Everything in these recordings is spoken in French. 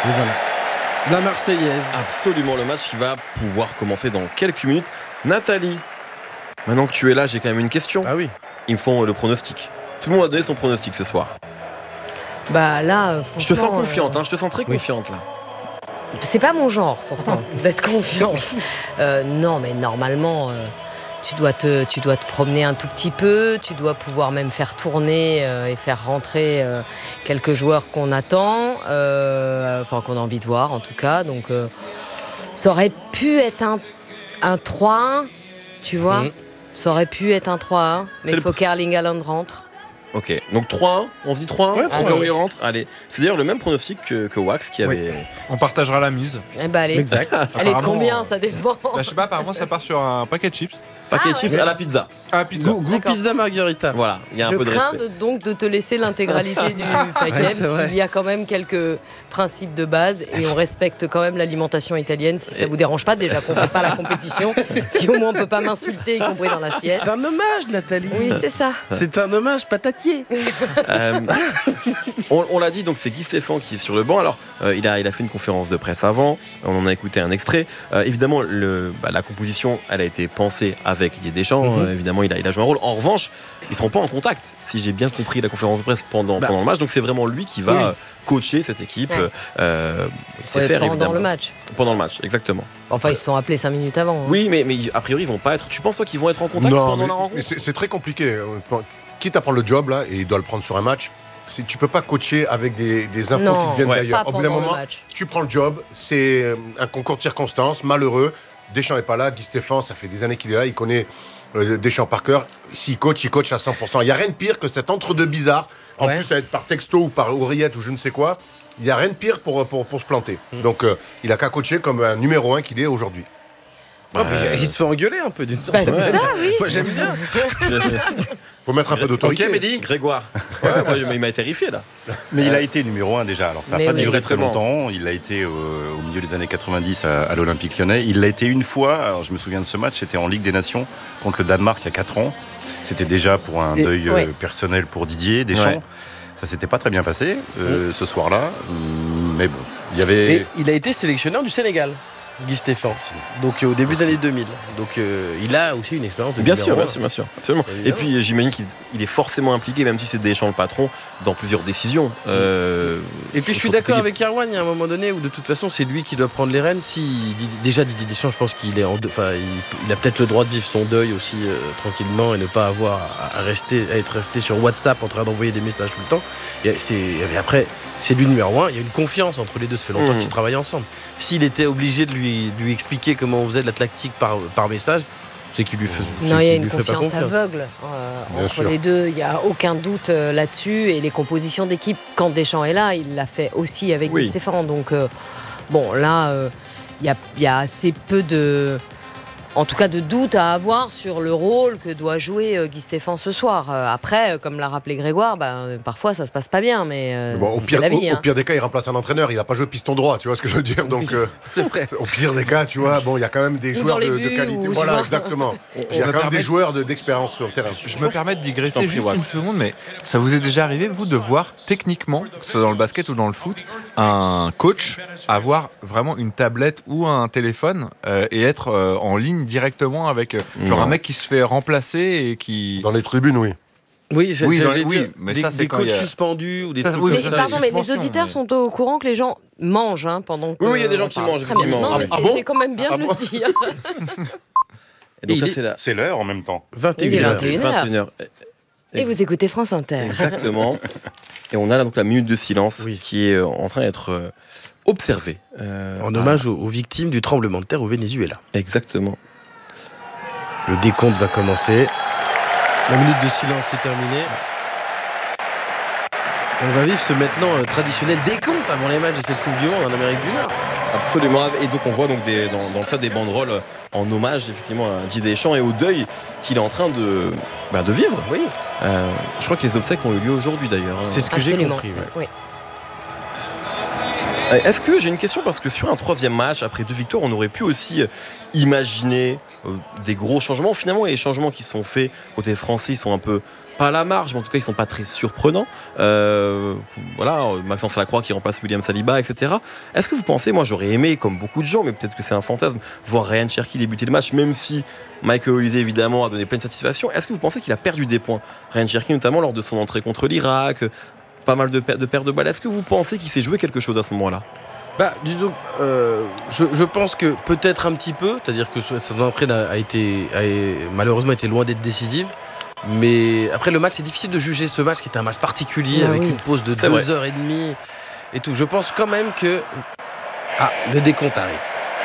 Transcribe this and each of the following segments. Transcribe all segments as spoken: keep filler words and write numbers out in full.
Et voilà. La Marseillaise. Absolument, le match qui va pouvoir commencer dans quelques minutes. Nathalie, maintenant que tu es là, j'ai quand même une question. Ah oui. Ils me font le pronostic. Tout le monde a donné son pronostic ce soir. Bah là, euh, franchement... Je te sens confiante, euh, hein, je te sens très oui. confiante là. C'est pas mon genre, pourtant, d'être confiante. Euh, non, mais normalement, euh, tu, dois te, tu dois te promener un tout petit peu, tu dois pouvoir même faire tourner euh, et faire rentrer euh, quelques joueurs qu'on attend, euh, enfin qu'on a envie de voir en tout cas. Donc, euh, ça aurait pu être un, un trois un, tu vois. Mmh. Ça aurait pu être un trois un, mais il faut le... qu'Erling Haaland rentre. Ok, donc trois un, on se dit trois un, ouais, encore il rentre. Allez, c'est d'ailleurs le même pronostic que, que Wax qui avait. Oui. On partagera la mise. Eh ben, allez. Exact. Elle est de combien, ça dépend. Bah, je sais pas, apparemment ça part sur un paquet de chips. Paquet Ah, de chips ouais. à la pizza. Ah, pizza. Goût, goût pizza margarita. Voilà, il y a un je peu de crains respect. de, donc de te laisser l'intégralité du paquet, Ouais, c'est parce vrai. qu'il y a quand même quelques principes de base et on respecte quand même l'alimentation italienne. Si ça vous dérange pas, déjà qu'on fait pas la compétition, si au moins on peut pas m'insulter, y compris dans l'assiette. C'est un hommage, Nathalie. Oui, c'est ça. C'est un hommage patatier. Euh, on, on l'a dit, donc c'est Guy Stéphane qui est sur le banc. Alors, euh, il, a, il a fait une conférence de presse avant. On en a écouté un extrait. Euh, évidemment, le, bah, la composition, elle a été pensée avec Didier Deschamps. Mm-hmm. Euh, évidemment, il a, il a joué un rôle. En revanche, ils ne seront pas en contact, si j'ai bien compris la conférence de presse pendant, bah, pendant le match. Donc, c'est vraiment lui qui va oui. coacher cette équipe. Ouais. Euh, c'est ouais, faire, pendant évidemment. le match. Pendant le match, exactement. Enfin, ils se sont appelés cinq minutes avant. Hein. Oui, mais, mais a priori, ils vont pas être. Tu penses toi, qu'ils vont être en contact non, pendant mais, la rencontre? mais c'est, c'est très compliqué. Quitte à prendre le job, là, et il doit le prendre sur un match, c'est, tu peux pas coacher avec des, des infos non, qui te viennent ouais, d'ailleurs. Au bout d'un moment, match. tu prends le job, c'est un concours de circonstances, malheureux. Deschamps n'est pas là, Guy Stéphane, ça fait des années qu'il est là, il connaît euh, Deschamps par cœur. S'il coach, il coach à cent pour cent. Il n'y a rien de pire que cet entre-deux bizarre. En ouais. plus, ça va être par texto ou par oreillette ou je ne sais quoi. Il n'y a rien de pire pour, pour, pour se planter. Mmh. Donc, euh, il n'a qu'à coacher comme un numéro un qu'il est aujourd'hui. Ouais. Oh, il se fait engueuler un peu d'une certaine bah, manière. C'est ça, oui. Moi, j'aime bien. Faut mettre un peu d'autorité. Ok, Mehdi. Grégoire. Ouais, moi, il m'a terrifié là. Mais il a été numéro un déjà. Alors ça n'a pas oui, duré très longtemps. Il l'a été euh, au milieu des années quatre-vingt-dix à, à l'Olympique Lyonnais. Il l'a été une fois. Alors je me souviens de ce match. C'était en Ligue des Nations contre le Danemark il y a quatre ans. C'était déjà pour un Et, deuil ouais. euh, personnel pour Didier Deschamps. Ouais. Ça s'était pas très bien passé euh, mmh. ce soir-là. Mais bon, il y avait. Et il a été sélectionneur du Sénégal. Guy Stéphane, donc euh, au début des années deux mille. Donc euh, il a aussi une expérience de bien sûr, bien sûr, bien sûr, absolument. Évidemment. Et puis j'imagine qu'il il est forcément impliqué, même si c'est Deschamps le patron, dans plusieurs décisions. Euh, et puis je suis d'accord avec Erwan, il y a un moment donné où de toute façon c'est lui qui doit prendre les rênes. Si déjà Didier Deschamps, je pense qu'il est en, enfin il, il a peut-être le droit de vivre son deuil aussi euh, tranquillement et ne pas avoir à, à rester, à être resté sur WhatsApp en train d'envoyer des messages tout le temps. Et, c'est, et après c'est lui numéro un. Il y a une confiance entre les deux. Ça fait longtemps mmh. qu'ils travaillent ensemble. S'il était obligé de lui Lui, lui expliquer comment on faisait de la tactique par, par message, c'est qu'il lui fait non, il y a une confiance, confiance aveugle euh, entre sûr. les deux, il n'y a aucun doute euh, là-dessus, et les compositions d'équipe, quand Deschamps est là, il l'a fait aussi avec oui. Guy Stéphane, donc euh, bon là il euh, y, y a assez peu de en tout cas de doute à avoir sur le rôle que doit jouer euh, Guy Stéphane ce soir. Euh, après, euh, comme l'a rappelé Grégoire, ben, parfois ça se passe pas bien, mais, euh, bon, au, c'est pire, la vie, au, hein. au pire des cas, il remplace un entraîneur, il va pas jouer piston droit, tu vois ce que je veux dire. Donc, euh, c'est vrai. Au pire des cas, tu vois, bon, il y a quand même des ou joueurs de, buts, de qualité. Ou, voilà, exactement. Il y a quand même des joueurs de, d'expérience sur le terrain. Je, je me permets de digresser juste une seconde, mais ça vous est déjà arrivé, vous, de voir techniquement, que ce soit dans le basket ou dans le foot, un coach avoir vraiment une tablette ou un téléphone euh, et être euh, en ligne directement avec euh, genre non. un mec qui se fait remplacer et qui... Dans les tribunes, oui. Oui, j'ai, oui, j'ai, dans j'ai les, oui, mais des, ça, c'est des coachs a... suspendus ou des ça, trucs oui, mais, ça, pardon, mais les auditeurs mais... sont au courant que les gens mangent hein, pendant que... Oui, oui, il y a des gens qui mangent, effectivement. Non, ah, mais ah c'est, bon c'est quand même bien ah de bon le dire. Et donc et là, est... c'est, la... c'est l'heure en même temps. vingt et une heures. vingt et une heures. Et vous écoutez France Inter. Exactement. Et on a là donc la minute de silence oui. qui est en train d'être observée. Euh, en hommage à... aux, aux victimes du tremblement de terre au Venezuela. Exactement. Le décompte va commencer. La minute de silence est terminée. On va vivre ce maintenant euh, traditionnel décompte avant les matchs de cette Coupe du Monde en Amérique du Nord. Absolument. Et donc on voit donc des, dans, dans le stade des banderoles en hommage effectivement à Didier Deschamps et au deuil qu'il est en train de, bah, de vivre. Oui. Euh, je crois que les obsèques ont eu lieu aujourd'hui d'ailleurs. C'est ce que Absolument. j'ai compris. Ouais. Oui. Est-ce que j'ai une question parce que sur un troisième match, après deux victoires, on aurait pu aussi imaginer euh, des gros changements. Finalement, les changements qui sont faits côté français, ils sont un peu pas à la marge, mais en tout cas, ils sont pas très surprenants. Euh, voilà, Maxence Lacroix qui remplace William Saliba, et cetera. Est-ce que vous pensez, moi, j'aurais aimé, comme beaucoup de gens, mais peut-être que c'est un fantasme, voir Ryan Cherki débuter le match, même si Michael Olise, évidemment, a donné plein de satisfaction. Est-ce que vous pensez qu'il a perdu des points, Ryan Cherki, notamment lors de son entrée contre l'Irak? Pas mal de, per- de pertes de balles. Est-ce que vous pensez qu'il s'est joué quelque chose à ce moment-là? Bah, disons, euh, je, je pense que peut-être un petit peu, c'est-à-dire que son entrée a, a été, a, malheureusement été loin d'être décisive. Mais après le match, c'est difficile de juger ce match qui était un match particulier ah, avec oui. une pause de c'est deux vrai. heures et demie et tout. Je pense quand même que ah, le décompte arrive.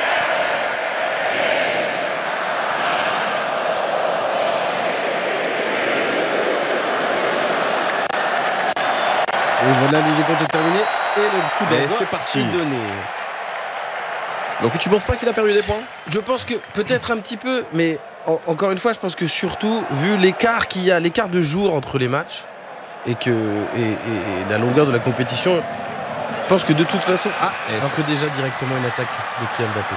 Et voilà, le décompte est terminé et le coup d'envoi c'est parti. est donné. Donc tu penses pas qu'il a perdu des points? Je pense que peut-être un petit peu, mais en, encore une fois, je pense que surtout vu l'écart qu'il y a, l'écart de jours entre les matchs et que et, et, et la longueur de la compétition, je pense que de toute façon, ah, on peut déjà directement une attaque de Kylian Mbappé.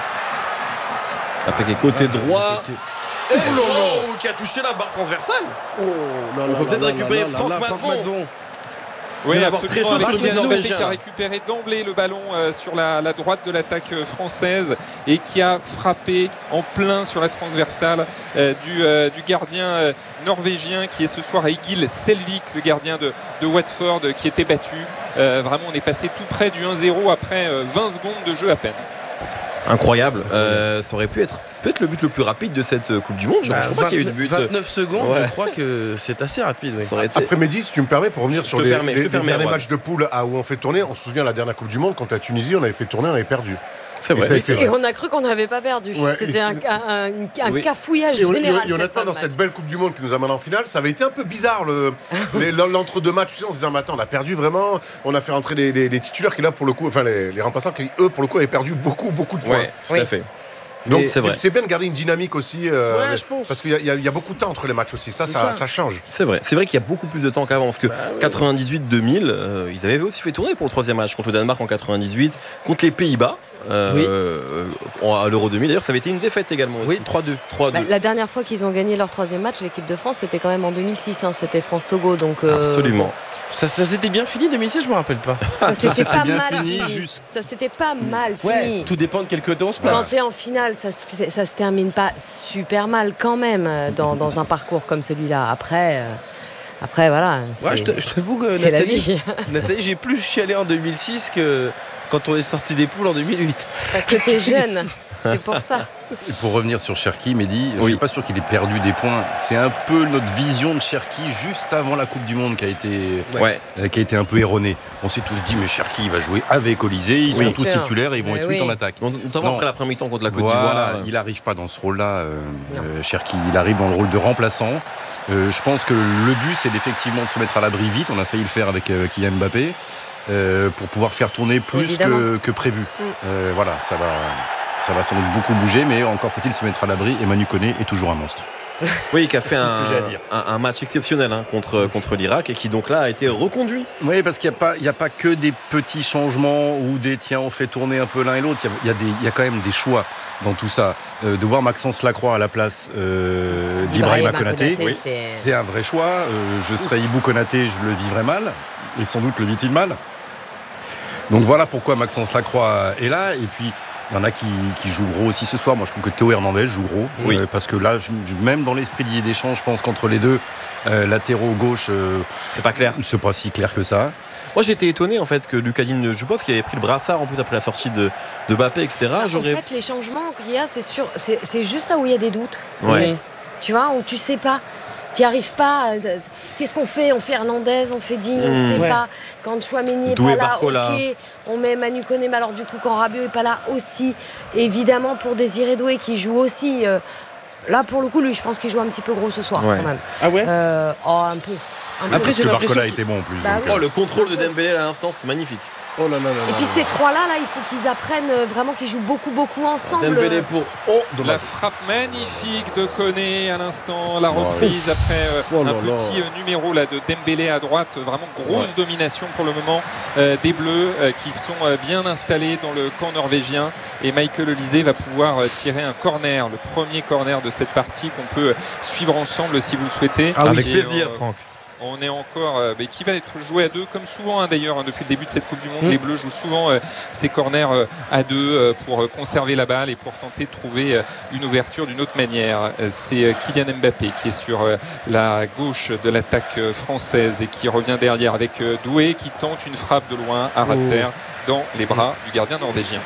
Mbappé est côté ah, droit. Côté... Oh, oh, oh, qui a touché la barre transversale. Oh, là, on là, peut peut-être là, récupérer là, Franck là, Maddon. Oui, absolument. Avec Kylian Mbappé qui a récupéré d'emblée le ballon euh, sur la, la droite de l'attaque française et qui a frappé en plein sur la transversale euh, du, euh, du gardien euh, norvégien qui est ce soir Egil Selvik, le gardien de, de Watford euh, qui était battu. Euh, vraiment, on est passé tout près du un zéro après euh, vingt secondes de jeu à peine. Incroyable. Euh, ça aurait pu être peut-être le but le plus rapide de cette Coupe du Monde. Je, bah, je crois qu'il y a eu de but. vingt-neuf secondes, ouais. Je crois que c'est assez rapide. Oui. Été... Après-midi, si tu me permets, pour revenir je sur les, permets, les, les permets, derniers ouais. matchs de poule à où on fait tourner, on se souvient la dernière Coupe du Monde, quand à Tunisie, on avait fait tourner, on avait perdu. C'est vrai. Et, et, et on a cru qu'on n'avait pas perdu. Ouais. C'était un, un, un, un oui. cafouillage et général. Et honnêtement, dans cette belle Coupe du Monde qui nous amène en finale, ça avait été un peu bizarre le, les, l'entre-deux matchs. Tu sais, on se disait, mais attends, on a perdu vraiment. On a fait rentrer les, les, les titulaires qui, là, pour le coup, enfin, les, les remplaçants qui, eux, pour le coup, avaient perdu beaucoup, beaucoup de points. Ouais, tout oui. à fait. Donc c'est, c'est, c'est bien de garder une dynamique aussi, euh, ouais, je pense. parce qu'il y a, il y, a, il y a beaucoup de temps entre les matchs aussi, ça, ça, ça. ça change. C'est vrai, c'est vrai qu'il y a beaucoup plus de temps qu'avant, parce que bah, ouais, quatre-vingt-dix-huit deux mille, euh, ils avaient aussi fait tourner pour le troisième match contre le Danemark en quatre-vingt-dix-huit, contre les Pays-Bas euh, oui. euh, à l'Euro deux mille. D'ailleurs, ça avait été une défaite également aussi. Oui, trois deux. trois deux. Bah, la dernière fois qu'ils ont gagné leur troisième match, l'équipe de France, c'était quand même en deux mille six, hein, c'était France-Togo, donc. Euh, Absolument. Ça, ça s'était bien fini deux mille six, je me rappelle pas. Ça s'était pas bien mal fini. fini. Juste... Ça s'était pas mal ouais, fini. Tout dépend de quel côté on se place. Quand t'es en finale, ça, ça se termine pas super mal quand même dans, dans un parcours comme celui-là. Après, euh, après voilà. C'est, ouais, je, te, je t'avoue que c'est Nathalie, la vie. Nathalie, j'ai plus chialé en deux mille six que quand on est sorti des poules en deux mille huit. Parce que t'es jeune. C'est pour ça. Et pour revenir sur Cherki, Mehdi, oui. je suis pas sûr qu'il ait perdu des points. C'est un peu notre vision de Cherki juste avant la Coupe du Monde qui a été, ouais. euh, qui a été un peu erronée. On s'est tous dit, mais Cherki il va jouer avec Olise, ils oui. sont tous titulaires et ils vont mais être oui. vite en attaque. Notamment non. après la première mi-temps contre la Côte voilà, d'Ivoire. Il n'arrive pas dans ce rôle-là, euh, euh, Cherki. Il arrive dans le rôle de remplaçant. Euh, je pense que le but, c'est effectivement de se mettre à l'abri vite. On a failli le faire avec euh, Kylian Mbappé euh, pour pouvoir faire tourner plus que, que prévu. Mm. Euh, voilà, ça va. Ça va sans doute beaucoup bouger, mais encore faut-il se mettre à l'abri. Et Manu Koné est toujours un monstre. Oui, qui a fait un, un, un match exceptionnel hein, contre, contre l'Irak et qui donc là a été reconduit. Oui, parce qu'il n'y a pas, il n'y a pas que des petits changements ou des tiens, on fait tourner un peu l'un et l'autre. Il y a, il y a, des, il y a quand même des choix dans tout ça. Euh, de voir Maxence Lacroix à la place euh, d'Ibrahima Konaté, oui, c'est... c'est un vrai choix. Euh, je serais Ibou Konaté, je le vivrais mal et sans doute le vit-il mal. Donc voilà pourquoi Maxence Lacroix est là. Et puis il y en a qui, qui jouent gros aussi ce soir. Moi, je trouve que Théo Hernandez joue gros. Oui. Euh, parce que là, je, même dans l'esprit d'Didier Deschamps, je pense qu'entre les deux euh, latéraux gauche, euh, c'est pas clair. C'est pas si clair que ça. Moi, j'étais étonné en fait que Lucas Digne ne joue pas parce qu'il avait pris le brassard en plus après la sortie de, de Mbappé, et cetera. Ah, J'aurais... En fait, les changements qu'il y a, c'est sûr, c'est, c'est juste là où il y a des doutes. Ouais. En fait. Tu vois, où tu sais pas. Tu n'y arrives pas. Qu'est-ce qu'on fait? On fait Hernandez, on fait Digne, on ne mmh, sait ouais. pas. Quand Chouameni n'est pas là, Barcola. Ok, on met Manu Koné. Mais alors du coup, quand Rabiot n'est pas là aussi, évidemment pour Désiré Doué qui joue aussi. Euh, là, pour le coup, lui, je pense qu'il joue un petit peu gros ce soir ouais. quand même. Ah ouais euh, Oh, un peu. Un Après, j'ai l'impression que Barcola était bon en plus. Bah, donc, oui. Oh, le contrôle de Dembélé à l'instant, c'était magnifique. Oh là là là Et puis ces trois-là, là, il faut qu'ils apprennent vraiment, qu'ils jouent beaucoup, beaucoup ensemble. Dembélé pour. Oh, la frappe magnifique de Koné à l'instant, la reprise oh. après euh, oh un petit euh, numéro là, de Dembélé à droite. Vraiment grosse ouais. domination pour le moment euh, des Bleus euh, qui sont euh, bien installés dans le camp norvégien. Et Michael Olise va pouvoir euh, tirer un corner, le premier corner de cette partie qu'on peut suivre ensemble si vous le souhaitez. Ah, avec et, plaisir, euh, Franck. On est encore, euh, mais qui va être joué à deux, comme souvent hein, d'ailleurs hein, depuis le début de cette Coupe du Monde. Mmh. Les Bleus jouent souvent euh, ces corners euh, à deux euh, pour euh, conserver la balle et pour tenter de trouver euh, une ouverture d'une autre manière. Euh, c'est euh, Kylian Mbappé qui est sur euh, la gauche de l'attaque euh, française et qui revient derrière avec euh, Doué qui tente une frappe de loin à ras de terre dans les bras du gardien norvégien.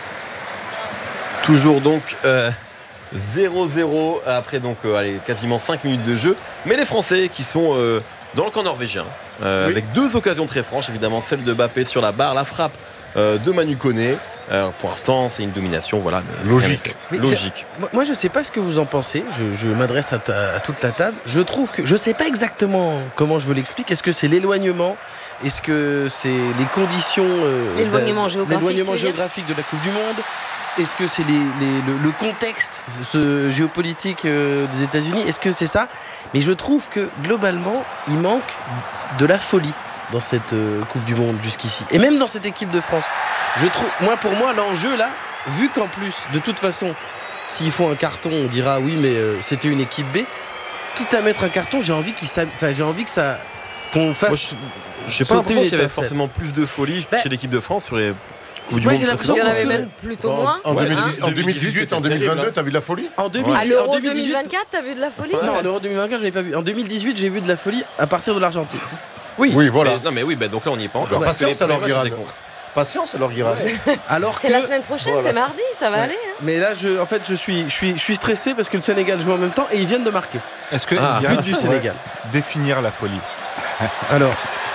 Toujours donc. Euh... zéro zéro après donc euh, allez, quasiment cinq minutes de jeu, mais les Français qui sont euh, dans le camp norvégien euh, oui. avec deux occasions très franches, évidemment celle de Mbappé sur la barre, la frappe euh, de Manu Koné. Euh, pour l'instant c'est une domination, voilà, logique. logique. Moi je sais pas ce que vous en pensez, je, je m'adresse à, ta, à toute la table. Je trouve que je sais pas exactement comment je me l'explique. Est-ce que c'est l'éloignement? Est-ce que c'est les conditions euh, l'éloignement, géographique, l'éloignement géographique de la Coupe du Monde? Est-ce que c'est les, les, le, le contexte ce géopolitique euh, des États-Unis? Est-ce que c'est ça? Mais je trouve que globalement, il manque de la folie dans cette euh, Coupe du Monde jusqu'ici. Et même dans cette équipe de France. Je trouve, moi, pour moi, l'enjeu là, vu qu'en plus, de toute façon, s'ils font un carton, on dira oui, mais euh, c'était une équipe B. Quitte à mettre un carton, j'ai envie, qu'il enfin, j'ai envie que ça, qu'on fasse. Moi, je sais pas l'impression qu'il y avait forcément plus de folie bah, chez l'équipe de France sur les. Moi j'ai l'impression qu'il y en avait même plutôt bon, moins. En, ouais, en deux mille dix-huit, en deux mille vingt-deux, t'as vu de la folie? En deux mille, à l'Euro deux mille vingt-quatre, t'as vu de la folie? Non, à l'Euro deux mille vingt-quatre, j'avais pas vu. En deux mille dix-huit, j'ai vu de la folie à partir de l'Argentine. Oui, oui, voilà. Mais, non, mais oui, bah, donc là on n'y est pas encore. Alors, patience alors, Guirard. Patience alors, Guirard. Alors c'est que... la semaine prochaine, voilà. C'est mardi, ça va ouais. aller. Hein. Mais là, je, en fait, je suis, je suis, je suis stressé parce que le Sénégal joue en même temps et ils viennent de marquer. Est-ce que ah, but du Sénégal? Définir la folie. Alors.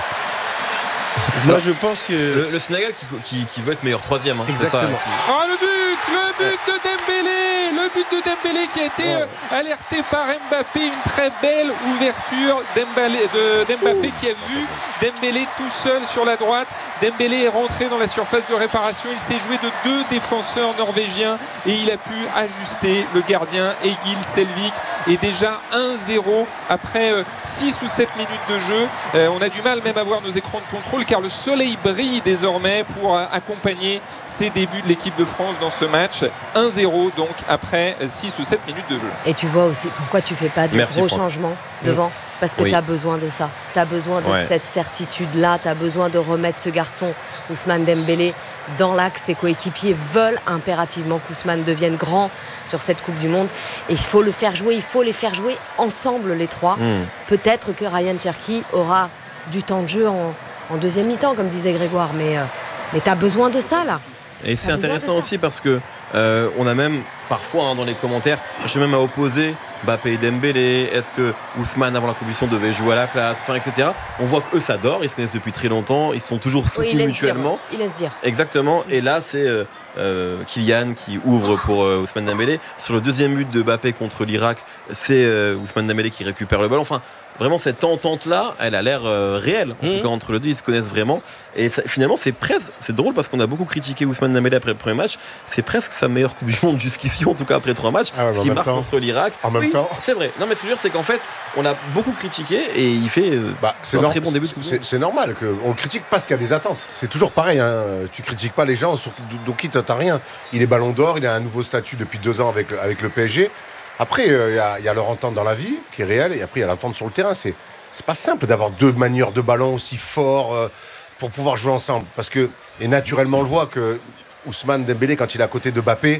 Moi je pense que le, le Sénégal qui, qui, qui veut être meilleur troisième. Hein, exactement. Ça, qui... Oh le but, le but de Dembélé, le but de Dembélé qui a été oh. alerté par Mbappé, une très belle ouverture Dembélé, de Dembélé qui a vu Dembélé tout seul sur la droite. Dembélé est rentré dans la surface de réparation, il s'est joué de deux défenseurs norvégiens et il a pu ajuster le gardien Egil Selvik. Et déjà un zéro après six ou sept minutes de jeu. Euh, on a du mal même à voir nos écrans de contrôle car le soleil brille désormais pour euh, accompagner ces débuts de l'équipe de France dans ce match. un zéro donc après six ou sept minutes de jeu. Et tu vois aussi pourquoi tu fais pas de Merci, gros Franck. changements devant. Parce que oui. tu as besoin de ça. Tu as besoin de ouais. cette certitude-là. Tu as besoin de remettre ce garçon, Ousmane Dembélé, dans l'axe. Ses coéquipiers veulent impérativement qu'Ousmane devienne grand sur cette Coupe du Monde. Et il faut le faire jouer. Il faut les faire jouer ensemble, les trois. Mmh. Peut-être que Ryan Cherki aura du temps de jeu en, en deuxième mi-temps, comme disait Grégoire. Mais, euh, mais tu as besoin de ça, là. Et c'est intéressant aussi parce que euh, on a même parfois hein, dans les commentaires cherché même à opposer Mbappé et Dembélé. Est-ce que Ousmane avant la compétition devait jouer à la place, enfin, et cetera. On voit qu'eux s'adorent, ils se connaissent depuis très longtemps, ils se sont toujours soutenus oui, mutuellement. Ils laissent dire. Exactement. Et là c'est euh, euh, Kylian qui ouvre pour euh, Ousmane Dembélé. Sur le deuxième but de Mbappé contre l'Irak, c'est euh, Ousmane Dembélé qui récupère le ballon. Enfin. Vraiment cette entente-là, elle a l'air euh, réelle. En mmh. tout cas, entre les deux, ils se connaissent vraiment. Et ça, finalement, c'est presque, c'est drôle parce qu'on a beaucoup critiqué Ousmane Dembélé après le premier match. C'est presque sa meilleure Coupe du Monde jusqu'ici, en tout cas après trois matchs. Ah ouais, ce qui marque temps. contre l'Irak. En même oui, temps. C'est vrai. Non, mais ce que je veux dire, c'est qu'en fait, on a beaucoup critiqué et il fait euh, bah, c'est un norm- très bon début de Coupe du Monde. C'est, c'est normal qu'on le critique parce qu'il y a des attentes. C'est toujours pareil. Hein. Tu critiques pas les gens, sur, donc il t'attend rien. Il est Ballon d'Or, il a un nouveau statut depuis deux ans avec, avec le P S G. Après, il euh, y, y a leur entente dans la vie qui est réelle et après, il y a l'entente sur le terrain. C'est C'est pas simple d'avoir deux manieurs de ballon aussi forts euh, pour pouvoir jouer ensemble. Parce que, et naturellement, on le voit que Ousmane Dembélé, quand il est à côté de Mbappé,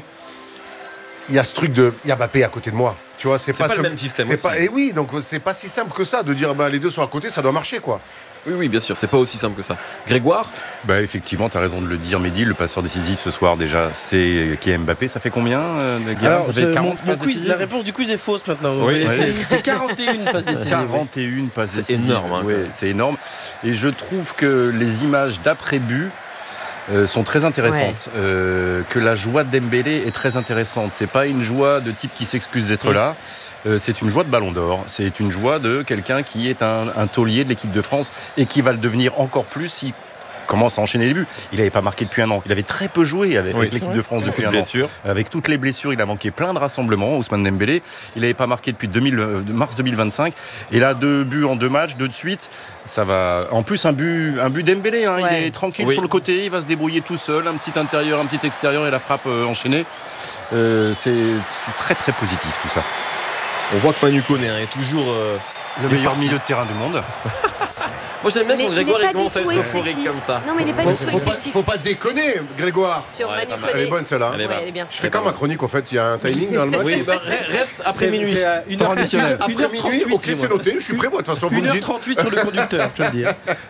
il y a ce truc de. Il y a Mbappé à côté de moi. Tu vois, c'est, c'est pas, pas ce, le même système. C'est pas, et oui, donc c'est pas si simple que ça de dire bah, les deux sont à côté, ça doit marcher, quoi. Oui, oui, bien sûr, c'est pas aussi simple que ça. Grégoire ? Bah effectivement, tu as raison de le dire, Mehdi. Le passeur décisif ce soir, déjà, c'est qui est Mbappé. Ça fait combien euh, Alors, ça fait quarante mon, mon quiz, la réponse du quiz est fausse maintenant. Oui, c'est, ouais. c'est quarante et une passes décisives. quarante et une passes c'est décisives. énorme. Hein, ouais, c'est énorme. Et je trouve que les images d'après-but euh, sont très intéressantes. Ouais. Euh, que la joie de Dembélé est très intéressante. C'est pas une joie de type qui s'excuse d'être mmh. là. Euh, c'est une joie de Ballon d'Or, c'est une joie de quelqu'un qui est un, un taulier de l'équipe de France et qui va le devenir encore plus si commence à enchaîner les buts. Il n'avait pas marqué depuis un an. Il avait très peu joué avec, oui, avec l'équipe vrai. de France depuis un blessures. an. Avec toutes les blessures, il a manqué plein de rassemblements. Ousmane Dembélé, il n'avait pas marqué depuis deux mille, mars deux mille vingt-cinq. Et là, deux buts en deux matchs, deux de suite. Ça va. En plus, un but, un but Dembélé. Hein, ouais. Il est tranquille oui. sur le côté. Il va se débrouiller tout seul. Un petit intérieur, un petit extérieur et la frappe euh, enchaînée. Euh, c'est, c'est très très positif tout ça. On voit que Manu Koné hein, est toujours euh, le meilleur parties. milieu de terrain du monde. Moi j'aime bien quand Grégoire il commence à être euphorique comme ça. Non mais il n'est pas du tout excessif. Faut pas déconner, Grégoire. Sur Manu Koné. Elle est bonne celle-là. Elle est, ouais, elle est bien. Je fais comme ma chronique en fait, il y a un timing dans le match. Oui, bah, reste après minuit. C'est une heure additionnelle. Après minuit, ok c'est noté, je suis prêt moi de toute façon vous me dites. une heure trente-huit sur le conducteur, je veux dire.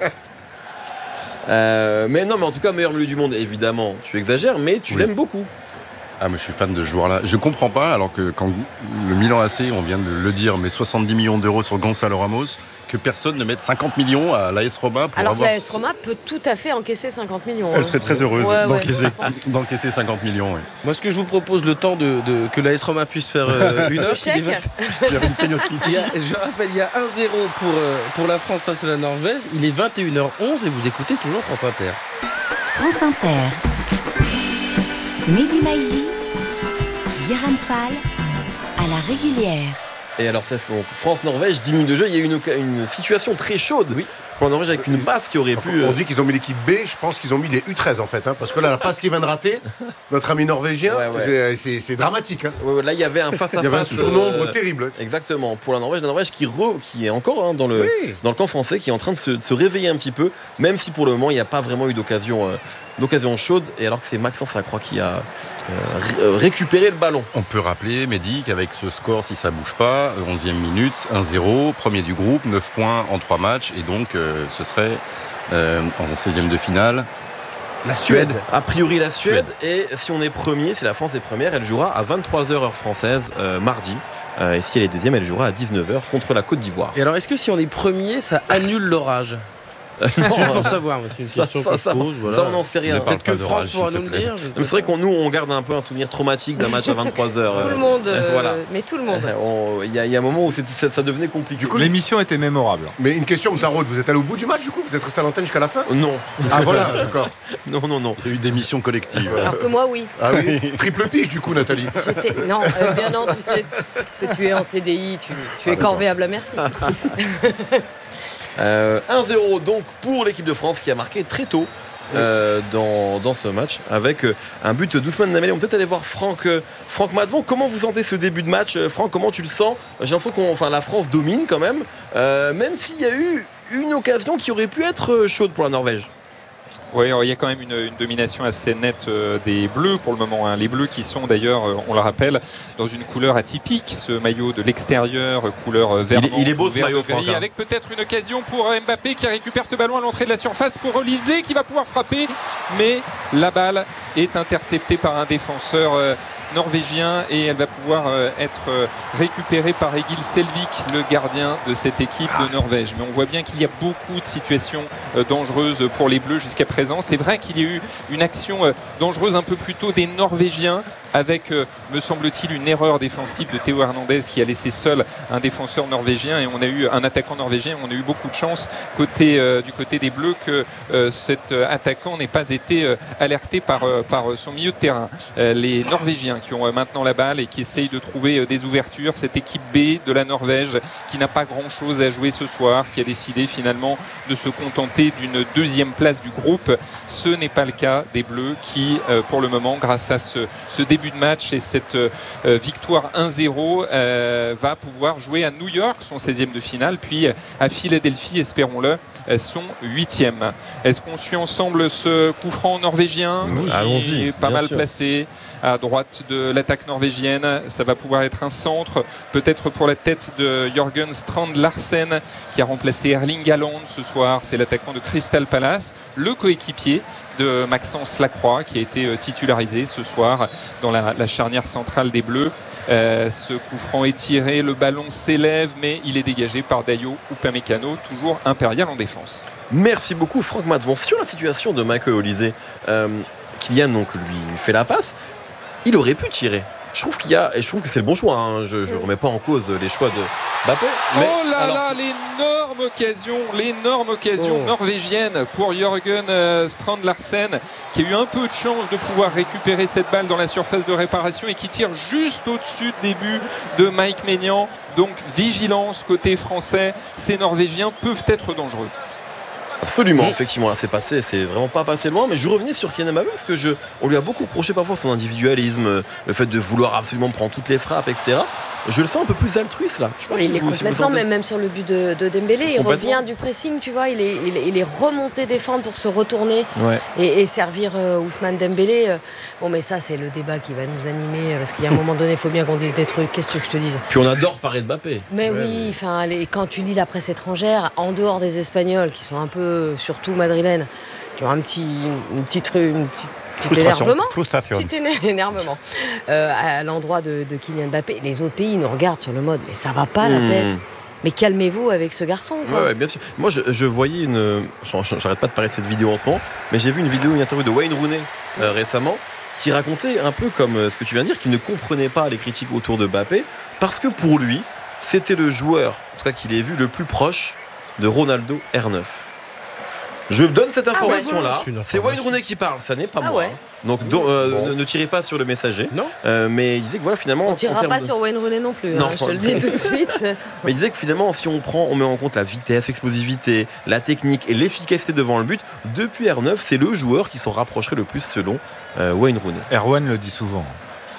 Euh, mais non, mais en tout cas, meilleur milieu du monde, évidemment, tu exagères, mais tu oui. l'aimes beaucoup. Ah, mais je suis fan de ce joueur-là. Je comprends pas, alors que quand le Milan A C, on vient de le dire, met soixante-dix millions d'euros sur Gonzalo Ramos, que personne ne mette cinquante millions à l'A S Roma pour alors avoir... Alors l'A S Roma peut tout à fait encaisser cinquante millions. Elle hein. serait très heureuse ouais, d'encaisser, ouais, d'encaisser cinquante millions. Oui. Moi, ce que je vous propose, le temps de, de que l'A S Roma puisse faire euh, une offre. Il y a, je rappelle, il y a un zéro pour, euh, pour la France face à la Norvège. Il est vingt et une heures onze et vous écoutez toujours France Inter. France Inter. Mehdi Maizi, Guérin Fall, à la régulière. Et alors, ça fait France-Norvège, dix minutes de jeu. Il y a eu une, une situation très chaude oui. pour la Norvège avec une passe qui aurait pu. On dit qu'ils ont mis l'équipe B, je pense qu'ils ont mis les U treize en fait. Hein, parce que là, la passe qu'il vient de rater, notre ami norvégien, ouais, ouais. C'est, c'est, c'est dramatique. Hein. Ouais, ouais, là, il y avait un face-à-face. Il y avait un surnombre euh, terrible. Exactement. Pour la Norvège, la Norvège qui, re, qui est encore hein, dans, le, oui. dans le camp français, qui est en train de se, de se réveiller un petit peu, même si pour le moment, il n'y a pas vraiment eu d'occasion. Euh, d'occasion chaude, et alors que c'est Maxence Lacroix qui a euh, récupéré le ballon. On peut rappeler, Mehdi, qu'avec ce score, si ça ne bouge pas, onzième minute, un zéro, premier du groupe, neuf points en trois matchs, et donc euh, ce serait euh, en seizième de finale. La Suède. A priori la Suède, Suède, et si on est premier, si la France est première, elle jouera à vingt-trois heures heure française euh, mardi. Euh, et si elle est deuxième, elle jouera à dix-neuf heures contre la Côte d'Ivoire. Et alors, est-ce que si on est premier, ça annule l'orage? Juste pour savoir, c'est une question ça, que ça, je pose. Voilà. Ça, on n'en sait rien. Peut-être que Franck pourra nous le dire. C'est vrai qu'on nous, on garde un peu un souvenir traumatique d'un match à vingt-trois heures. Tout le monde, euh, voilà. Mais tout le monde. Il y, y a un moment où ça, ça devenait compliqué. Du coup, l'émission était mémorable. Mais une question, Mtarod, vous êtes allé au bout du match du coup? Vous êtes resté à l'antenne jusqu'à la fin? Non. Ah voilà, d'accord. Non, non, non. Il y a eu des missions collectives. Alors que moi, oui. Ah oui. Triple pige du coup, Nathalie. J'étais... Non, euh, bien non, tu sais, parce que tu es en C D I, tu, tu ah, es corvéable à merci. Euh, un zéro donc pour l'équipe de France qui a marqué très tôt euh, dans, dans ce match avec euh, un but d'Ousmane Dembélé. On peut peut-être aller voir Franck, euh, Franck Madvon. Comment vous sentez ce début de match, Franck? Comment tu le sens? J'ai l'impression que enfin, la France domine quand même, euh, même s'il y a eu une occasion qui aurait pu être chaude pour la Norvège. Oui, il y a quand même une, une domination assez nette euh, des Bleus pour le moment. Hein. Les Bleus qui sont d'ailleurs, euh, on le rappelle, dans une couleur atypique. Ce maillot de l'extérieur, couleur euh, vert. Il, il est beau ce maillot, Franck. Avec peut-être une occasion pour Mbappé qui récupère ce ballon à l'entrée de la surface pour Olysée qui va pouvoir frapper. Mais la balle est interceptée par un défenseur euh, norvégien et elle va pouvoir euh, être euh, récupérée par Egil Selvik, le gardien de cette équipe de Norvège. Mais on voit bien qu'il y a beaucoup de situations euh, dangereuses pour les Bleus jusqu'à présent. C'est vrai qu'il y a eu une action euh, dangereuse un peu plus tôt des Norvégiens avec, euh, me semble-t-il, une erreur défensive de Théo Hernandez qui a laissé seul un défenseur norvégien et on a eu un attaquant norvégien. On a eu beaucoup de chance côté, euh, du côté des Bleus que euh, cet euh, attaquant n'ait pas été euh, alerté par, euh, par son milieu de terrain. Euh, les Norvégiens qui ont euh, maintenant la balle et qui essayent de trouver euh, des ouvertures. Cette équipe B de la Norvège qui n'a pas grand-chose à jouer ce soir, qui a décidé finalement de se contenter d'une deuxième place du groupe. Ce n'est pas le cas des Bleus qui, euh, pour le moment, grâce à ce, ce début de match et cette euh, victoire un zéro, euh, va pouvoir jouer à New York son seizième de finale, puis à Philadelphie, espérons-le, son huitième. Est-ce qu'on suit ensemble ce coup franc norvégien? Oui, allons-y. Pas mal sûr. placé à droite de l'attaque norvégienne. Ça va pouvoir être un centre, peut-être pour la tête de Jørgen Strand Larsen qui a remplacé Erling Haaland ce soir. C'est l'attaquant de Crystal Palace, le coéquipier de Maxence Lacroix qui a été titularisé ce soir dans la, la charnière centrale des Bleus. Euh, ce coup franc est tiré, le ballon s'élève mais il est dégagé par Dayo Upamecano, toujours impérial en défense. Merci beaucoup Franck Madvon. Sur la situation de Michael Olysée, euh, Kylian donc lui fait la passe, il aurait pu tirer. Je trouve qu'il y a, et je trouve que c'est le bon choix, hein. Je ne remets pas en cause les choix de, Mbappé. Mais, oh là alors... là, l'énorme occasion, l'énorme occasion oh. norvégienne pour Jørgen euh, Strand Larsen, qui a eu un peu de chance de pouvoir récupérer cette balle dans la surface de réparation et qui tire juste au-dessus des buts de Mike Maignan. Donc vigilance côté français, ces Norvégiens peuvent être dangereux. Absolument, mmh. effectivement, là c'est passé, c'est vraiment pas passé loin. Mais je revenais sur Kylian Mbappé parce que je, on lui a beaucoup reproché parfois son individualisme, le fait de vouloir absolument prendre toutes les frappes, et cetera. Je le sens un peu plus altruiste là. Je sais pas oui, si il vous, est complètement, si même, même sur le but de, de Dembélé, il revient du pressing, tu vois, il est, il, il est remonté défendre pour se retourner ouais. et, et servir euh, Ousmane Dembélé. Bon, mais ça, c'est le débat qui va nous animer parce qu'il y a un moment donné, il faut bien qu'on dise des trucs. Qu'est-ce que je te dise ? Puis on adore parler de Mbappé. Mais ouais, oui, enfin, mais... quand tu lis la presse étrangère, en dehors des Espagnols qui sont un peu, surtout madrilènes, qui ont un petit, une petite rue, une petite Petit énervement, petit énervement euh, à l'endroit de, de Kylian Mbappé. Les autres pays nous regardent sur le mode, mais ça va pas la tête. Mmh. Mais calmez-vous avec ce garçon. Quoi. Ouais, ouais, bien sûr. Moi, je, je voyais une. J'arrête pas de parler de cette vidéo en ce moment, mais j'ai vu une vidéo, une interview de Wayne Rooney euh, récemment, qui racontait un peu comme euh, ce que tu viens de dire, qu'il ne comprenait pas les critiques autour de Mbappé, parce que pour lui, c'était le joueur, en tout cas qu'il ait vu, le plus proche de Ronaldo R neuf. Je donne cette information-là. Ah ouais, c'est Wayne Rooney qui parle, ça n'est pas ah moi. Ouais. Donc, donc euh, bon. ne, ne tirez pas sur le messager. Non. Euh, mais il disait que voilà, finalement. On ne tirera pas de... sur Wayne Rooney non plus. Non, hein, je te le dis tout de suite. Mais il disait que finalement, si on prend, on met en compte la vitesse, l'explosivité, la technique et l'efficacité devant le but, depuis R neuf, c'est le joueur qui s'en rapprocherait le plus selon euh, Wayne Rooney. Erwan le dit souvent.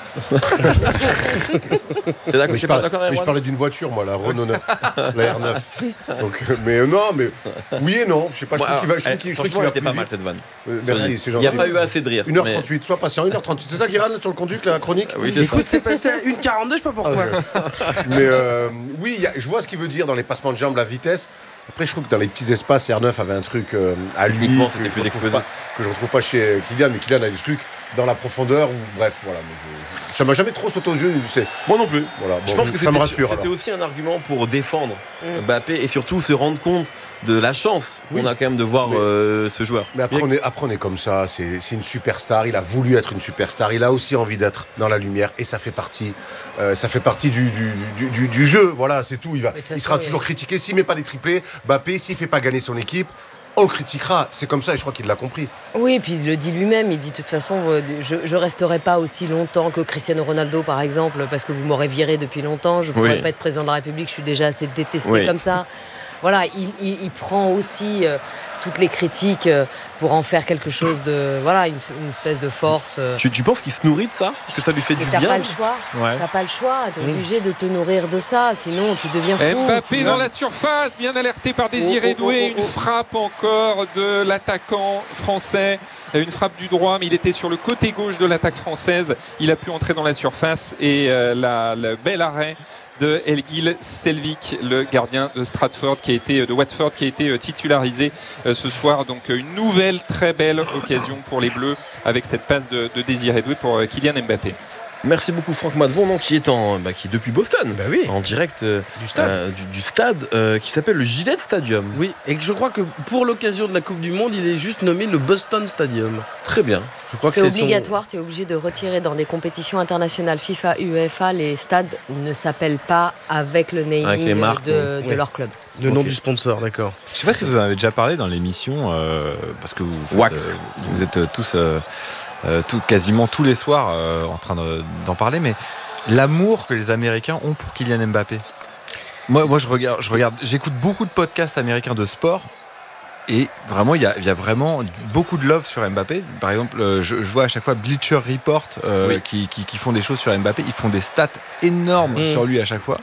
T'es d'accord, mais je, parle, d'accord mais je parlais d'une voiture, moi, la Renault neuf, la R neuf. Donc, mais euh, non, mais oui et non. Je sais pas, je trouve qu'il va. Je trouve qu'il, je qu'il va était pas mal cette vanne. Euh, merci, c'est gentil. Il n'y a pas eu assez de rire. une heure trente-huit, mais... sois patient, une heure trente-huit. C'est ça, Guérin, sur le conduit, la chronique oui, c'est Écoute, ça. C'est passé à une heure quarante-deux, je sais pas pourquoi. mais euh, oui, y a, je vois ce qu'il veut dire dans les passements de jambes, la vitesse. Après, je trouve que dans les petits espaces, R neuf avait un truc euh, à lui. Techniquement, c'était plus explosif. Que je retrouve pas chez Kylian, mais Kylian a des trucs dans la profondeur. Ou, bref, voilà. Mais je, ça m'a jamais trop sauté aux yeux. C'est... Moi non plus. Voilà, bon, je pense que ça c'était, me rassure, c'était aussi un argument pour défendre mmh. Mbappé et surtout se rendre compte de la chance oui. qu'on a quand même de voir mais, euh, ce joueur. Mais après on, est, après, on est comme ça. C'est, c'est une superstar. Il a voulu être une superstar. Il a aussi envie d'être dans la lumière et ça fait partie, euh, ça fait partie du, du, du, du, du jeu. Voilà, c'est tout. Il, va, il sera oui. toujours critiqué. S'il met pas des triplés, Mbappé, s'il fait pas gagner son équipe, on le critiquera, c'est comme ça et je crois qu'il l'a compris. Oui, et puis il le dit lui-même, il dit de toute façon, je ne resterai pas aussi longtemps que Cristiano Ronaldo par exemple, parce que vous m'aurez viré depuis longtemps, je ne pourrais oui. pas être président de la République, je suis déjà assez détesté oui. comme ça. Voilà, il, il, il prend aussi euh, toutes les critiques euh, pour en faire quelque chose de... Voilà, une, une espèce de force. Euh. Tu, tu penses qu'il se nourrit de ça ? Que ça lui fait Mais du t'as bien ? T'as pas le choix. Ouais. T'as pas le choix. T'es mmh. obligé de te nourrir de ça, sinon tu deviens fou. Mbappé dans la surface, bien alerté par Désiré oh, oh, Doué. Oh, oh, oh. Une frappe encore de l'attaquant français. Une frappe du droit, mais il était sur le côté gauche de l'attaque française. Il a pu entrer dans la surface et euh, la, le bel arrêt de Elgil Selvik, le gardien de Stratford qui a été de Watford qui a été titularisé euh, ce soir. Donc une nouvelle très belle occasion pour les Bleus avec cette passe de, de Désiré Doué pour euh, Kylian Mbappé. Merci beaucoup Franck Madvon, donc, qui est en, bah, qui est depuis Boston, bah oui. en direct euh, du stade, euh, du, du stade euh, qui s'appelle le Gillette Stadium. Oui, et je crois que pour l'occasion de la Coupe du Monde, il est juste nommé le Boston Stadium. Très bien. Je crois que c'est, c'est obligatoire, son... tu es obligé de retirer dans des compétitions internationales FIFA, UEFA, les stades ne s'appellent pas avec le naming avec les marques, de, oui. de leur club. Le nom okay. du sponsor, d'accord. Je sais pas si vous en avez déjà parlé dans l'émission, euh, parce que vous, faites, Wax. Euh, vous êtes tous... Euh, Euh, tout, quasiment tous les soirs euh, en train de, d'en parler, mais l'amour que les Américains ont pour Kylian Mbappé. Moi, moi je, regarde, je regarde, j'écoute beaucoup de podcasts américains de sport et vraiment, il y a, y a vraiment beaucoup de love sur Mbappé. Par exemple, euh, je, je vois à chaque fois Bleacher Report euh, oui. qui, qui, qui font des choses sur Mbappé. Ils font des stats énormes mmh. sur lui à chaque fois.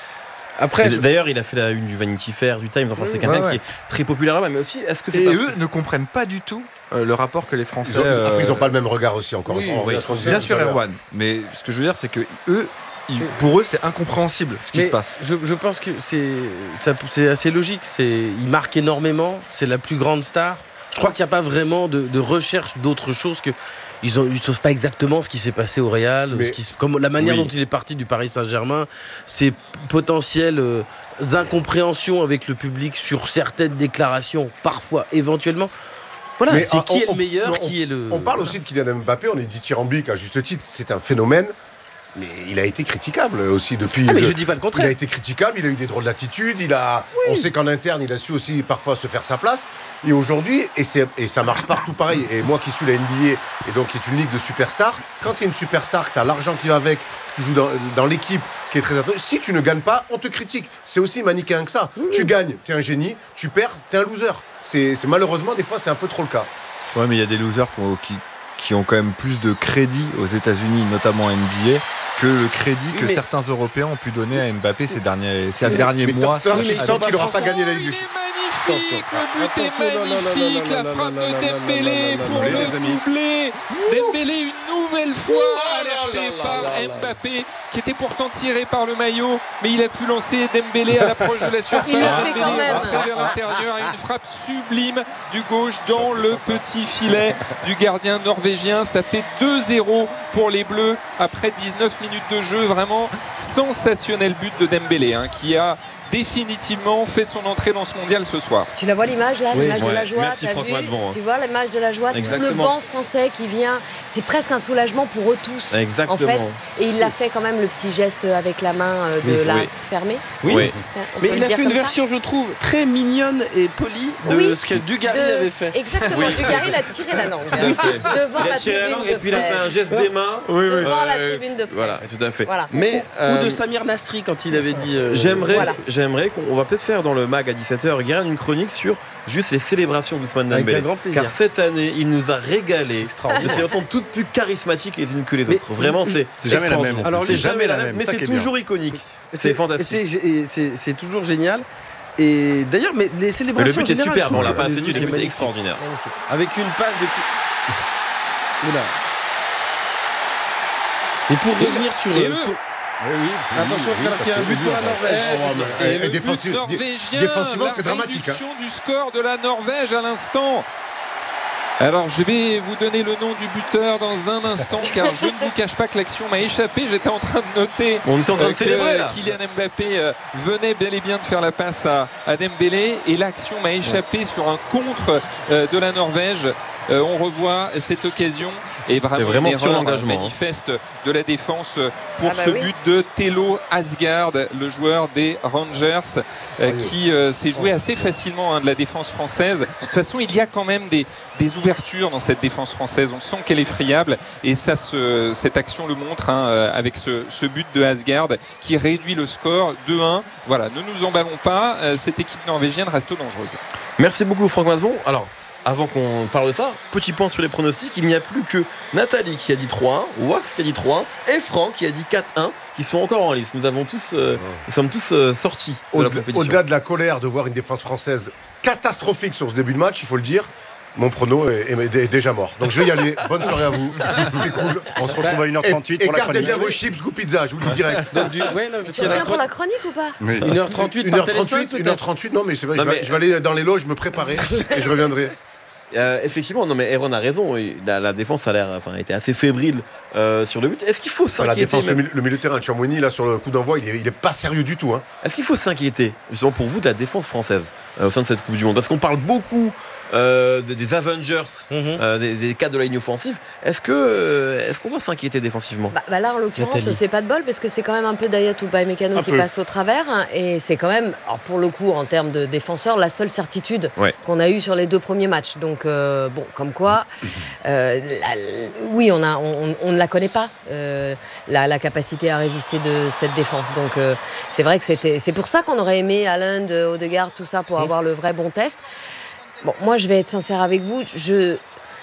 Après, je... D'ailleurs, il a fait la une du Vanity Fair, du Times. Enfin, c'est quelqu'un ouais, ouais. qui est très populaire là-bas, mais aussi, est-ce que c'est et pas... eux ne comprennent pas du tout euh, le rapport que les Français. Ils ont, euh... Après, ils n'ont pas le même regard aussi encore. Oui, oui, bien sûr, Erwan. Mais ce que je veux dire, c'est que eux, ils, pour eux, c'est incompréhensible ce qui mais se passe. Je, je pense que c'est, ça, c'est assez logique. C'est, il marque énormément. C'est la plus grande star. Je crois qu'il n'y a pas vraiment de, de recherche d'autre chose que. Ils ne savent pas exactement ce qui s'est passé au Real, mais, ce qui, comme la manière oui. dont il est parti du Paris Saint-Germain, ses potentielles euh, incompréhensions avec le public sur certaines déclarations, parfois, éventuellement. Voilà, mais c'est on, qui on, est le meilleur, on, qui est le... On parle aussi de Kylian Mbappé, on est dithyrambique à juste titre, c'est un phénomène. mais il a été critiquable aussi depuis. Ah, mais le, je dis pas le contraire. Il a été critiquable, il a eu des drôles d'attitude, il a, oui. on sait qu'en interne, il a su aussi parfois se faire sa place. Et aujourd'hui, et, c'est, et ça marche partout pareil. Et moi qui suis la N B A, et donc qui est une ligue de superstars, quand tu es une superstar, que tu as l'argent qui va avec, que tu joues dans, dans l'équipe qui est très attentive, si tu ne gagnes pas, on te critique. C'est aussi manichéen que ça. Oui. Tu gagnes, tu es un génie, tu perds, tu es un loser. C'est, c'est malheureusement, des fois, c'est un peu trop le cas. Ouais, mais il y a des losers qui, qui ont quand même plus de crédit aux États-Unis, notamment en N B A, que le crédit que mais... certains Européens ont pu donner à Mbappé ces derniers, ces mais, derniers mais mois. Mais il sent qu'il n'aura pas gagné la Ligue des Champions. Magnifique, le but est magnifique, la frappe de Dembélé pour le doublé. Dembélé une nouvelle fois alerté par Mbappé, qui était pourtant tiré par le maillot, mais il a pu lancer Dembélé à l'approche de la surface. Il le fait quand même. Vers l'intérieur, une frappe sublime du gauche dans le petit filet du gardien norvégien. Ça fait deux zéro pour les Bleus après dix-neuf minutes de jeu. Vraiment sensationnel but de Dembélé, hein, qui a définitivement fait son entrée dans ce mondial ce soir. Tu la vois l'image là, oui, l'image ouais. de la joie. Merci Franck Madvan. Tu vois l'image de la joie, exactement. Tout le banc français qui vient, c'est presque un soulagement pour eux tous. Exactement. En fait, et il l'a fait quand même le petit geste avec la main de oui, la oui. fermer. Oui. oui. Mais il a fait une version, je trouve, très mignonne et polie de oui, ce que Dugarry de... avait fait. Exactement. Oui. Dugarry il a tiré la langue. Tout à fait. Devant il a la tiré la langue et puis il a fait un geste des mains. Oui, devant oui. la tribune de presse. Voilà, tout à fait. Voilà. Mais euh, ou de Samir Nasri quand il avait dit. Euh, j'aimerais, voilà. j'aimerais qu'on va peut-être faire dans le mag à dix-sept heures, Guérin, une chronique sur juste les célébrations d'Ousmane Dembélé. Car cette année, il nous a régalé. De ces façons toutes plus charismatiques les unes que les autres. Mais Vraiment, c'est, c'est jamais la même. Alors, c'est jamais la même, mais c'est toujours iconique. C'est, c'est fantastique. C'est, c'est, c'est toujours génial. Et d'ailleurs, mais les célébrations. Mais le but est super, on l'a pas fait du le but est extraordinaire. Magnifique. Avec une passe de. Oula. Et pour revenir sur. Et le... Oui, oui. Attention, oui, il y a un but pour la Norvège. Et, et, et le défensif, but norvégien, défensivement, c'est dramatique. La réduction hein. du score de la Norvège à l'instant. Alors, je vais vous donner le nom du buteur dans un instant, car je ne vous cache pas que l'action m'a échappé. J'étais en train de noter On était en train de célébrer, là. Kylian Mbappé venait bel et bien de faire la passe à, à Dembélé, et l'action m'a échappé ouais. sur un contre de la Norvège. Euh, on revoit cette occasion et vraiment, c'est vraiment une sur l'engagement manifeste de la défense pour ah bah ce oui. but de Telo Asgard, le joueur des Rangers, euh, qui euh, s'est joué assez facilement hein, de la défense française. De toute façon, il y a quand même des, des ouvertures dans cette défense française. On sent qu'elle est friable et ça, se, cette action le montre hein, avec ce, ce but de Asgard qui réduit le score deux un. Voilà, ne nous emballons pas. Euh, cette équipe norvégienne reste dangereuse. Merci beaucoup, Franck Madvan. Alors. Avant qu'on parle de ça, petit point sur les pronostics, il n'y a plus que Nathalie qui a dit trois un, Wax qui a dit trois un et Franck qui a dit quatre un qui sont encore en lice. Nous avons tous, euh, nous sommes tous euh, sortis de au-delà, la compétition. Au-delà de la colère de voir une défense française catastrophique sur ce début de match, il faut le dire, mon prono est, est, est déjà mort. Donc je vais y aller. Bonne soirée à vous. C'était cool. On se retrouve à une heure trente-huit et, pour la chronique. Écartez bien vos chips goût pizza, je vous le dis direct. Donc, du... ouais, non, tu reviens pour la chronique ou pas oui. une heure trente-huit une heure trente-huit, une heure trente-huit, non mais c'est vrai, non, je, vais, mais... je vais aller dans les loges me préparer et je reviendrai. Euh, effectivement, non mais Aaron a raison. La, la défense a l'air, enfin, était assez fébrile euh, sur le but. Est-ce qu'il faut s'inquiéter la défense, même... le, le milieu de terrain de Chamouni là sur le coup d'envoi, il est, il est pas sérieux du tout. Hein. Est-ce qu'il faut s'inquiéter justement pour vous de la défense française euh, au sein de cette Coupe du Monde? Parce qu'on parle beaucoup euh, des, des Avengers, mm-hmm. euh, des, des cadres de la ligne offensive. Est-ce que euh, est-ce qu'on doit s'inquiéter défensivement? bah, bah là en l'occurrence c'est pas de bol parce que c'est quand même un peu Dayat Upamecano qui peu. passe au travers hein, et c'est quand même, alors pour le coup en termes de défenseurs, la seule certitude ouais. qu'on a eue sur les deux premiers matchs. Donc euh, bon, comme quoi, euh, la, oui on a, on, on ne la connaît pas euh, la, la capacité à résister de cette défense. Donc euh, c'est vrai que c'était, c'est pour ça qu'on aurait aimé Haaland, Odegaard, tout ça pour mmh. avoir le vrai bon test. Bon, moi, je vais être sincère avec vous. Je...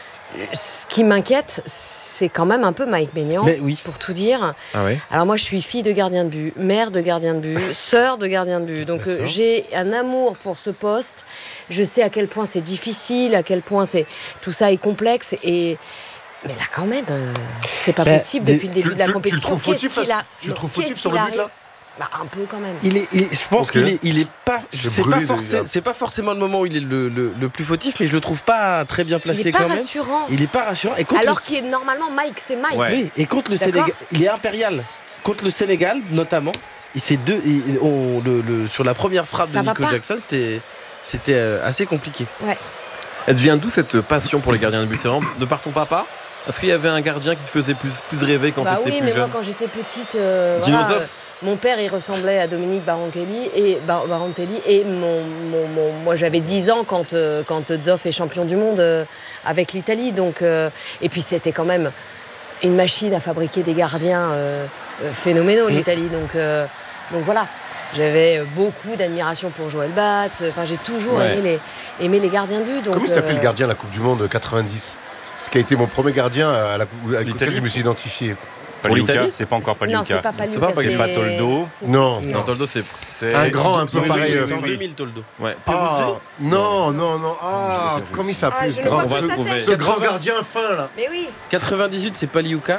Ce qui m'inquiète, c'est quand même un peu Mike Maignan, oui. pour tout dire. Ah oui. Alors moi, je suis fille de gardien de but, mère de gardien de but, sœur de gardien de but. Donc euh, j'ai un amour pour ce poste. Je sais à quel point c'est difficile, à quel point c'est... tout ça est complexe. Et... Mais là, quand même, euh, c'est pas ben, possible depuis le début tu, de la tu, compétition. Tu le trouves fautif, a... tu le trouves fautif sur le but, là? Bah, un peu quand même. Il est, il est, je pense okay. qu'il est, il est pas. C'est pas, forcé, des... c'est pas forcément le moment où il est le, le, le plus fautif, mais je le trouve pas très bien placé il est pas quand même. rassurant. Il est pas rassurant. Et alors le... qu'il est normalement Mike, c'est Mike. Ouais. Oui, et contre le Sénégal, il est impérial. Contre le Sénégal, notamment, il s'est deux. Il, on, le, le, sur la première frappe Ça de Nico Jackson, c'était, c'était assez compliqué. Ouais. Elle vient d'où cette passion pour les gardiens de but? C'est vraiment de par ton papa? Est-ce qu'il y avait un gardien qui te faisait plus, plus rêver quand bah tu étais oui, plus jeune? Oui, mais moi, quand j'étais petite, euh, voilà, euh, mon père, il ressemblait à Dominique Barantelli. Et, Bar- Barantelli, et mon, mon, mon, moi, j'avais dix ans quand, euh, quand Zoff est champion du monde euh, avec l'Italie. Donc, euh, et puis, c'était quand même une machine à fabriquer des gardiens euh, euh, phénoménaux, mmh. l'Italie. Donc, euh, donc voilà. J'avais beaucoup d'admiration pour Joël Batz. Enfin, j'ai toujours ouais. aimé, les, aimé les gardiens de but. Donc, comment il s'appelait euh... le gardien de la Coupe du Monde quatre-vingt-dix? Ce qui a été mon premier gardien à la, avec lequel je me suis identifié. Pour l'Italie, c'est pas encore Paliuca. Non, c'est pas Paliuca. C'est pas, c'est... pas Toldo. Non, non, Toldo, c'est, c'est un grand un peu pareil. C'est en deux mille, Toldo. Ouais. Ah, non, non, non. Ah, comment il s'appelle ce grand, ce grand gardien fin là? Mais oui. quatre-vingt-dix-huit, c'est Paliuca.